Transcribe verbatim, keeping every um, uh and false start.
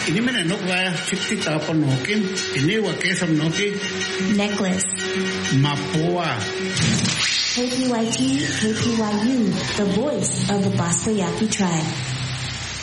Ini mana nok wa chikti tapon nokin. Ini wa kesam noki. Necklace. Mapua. K P Y T, K P Y U, the voice of the Basquiat tribe.